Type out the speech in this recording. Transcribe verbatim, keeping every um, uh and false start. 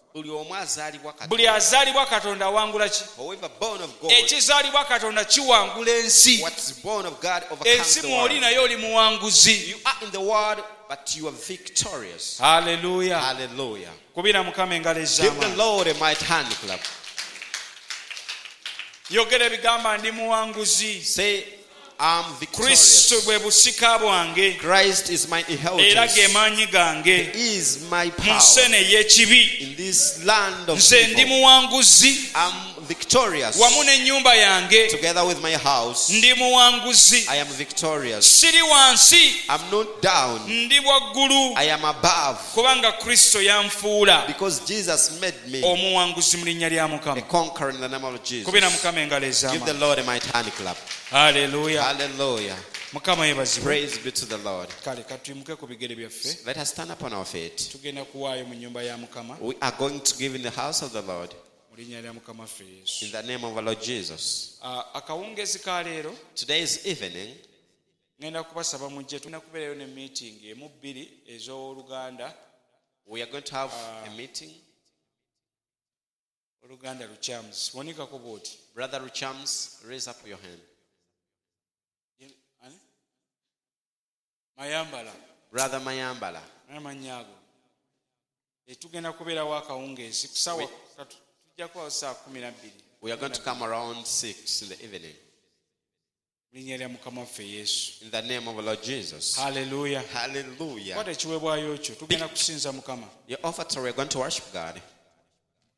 buli azaalibwa Katonda wangula ki ekizaalibwa Katonda kiwangula ensi ensi mwoli naye oli muwanguzi. But you are victorious. Hallelujah. Hallelujah. Kubira Mukama engalo Give the ez'amaanyi. Lord a mighty hand clap. Yogera ebigamba ndi muwanguzi. Say, I'm victorious. Kristo bwe busika bwange. Christ is my Era inheritance. ge maanyi gange. He is my Mu power. nsene y'ekibi. In this land of Nze ndi evil, muwanguzi. I'm victorious. Wamu n'ennyumba yange. Together with my house, Ndi muwanguzi. I am victorious. Siri wansi. I'm not down. Ndi waggulu. I am above. Kubanga Kristo yanfuula Because Jesus made me omuwanguzi mu linnya lya a Mukama. conqueror in the name of Jesus. Kubira Mukama engalo Give the ez'amaanyi. Lord a mighty hand clap. Hallelujah. Hallelujah. Mukama yeebazibwe. Praise be to the Lord. Kale katuyimuke ku bigere byaffe. Let us stand upon our feet. Tugenda kuwaayo mu nnyumba ya Mukama We are going to give in the house of the Lord mu linnya lya Mukama ffe Yesu. in the name of our Lord Jesus. Ah, akawungeezi ka leero Today's evening, ngenda kubasaba mujje tulina kubeerayo ne meeting emu bbiri ez'oluganda we are going to have a meeting. oluganda lukyamuzi bonikako bwoti Brother Richams, raise up your hand. Ani? Mayambala Brother Mayambala. amannya ago E, tugenda kubeerawo akawungeezi ku ssaawa katu tujja kubawo saa kumi na bbiri We are going to come around six in the evening. mu linnya lya Mukama ffe Yesu. In the name of our Lord Jesus. Hallelujah. Hallelujah. Kwata ekiweebwayo kyo tugenda kusinza Mukama. Your offer, we are going to worship God.